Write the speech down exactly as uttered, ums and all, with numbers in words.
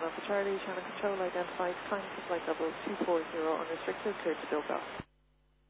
seven Alpha Charlie, Channel Control identified, climb to flight level two four zero unrestricted, clear to Doga.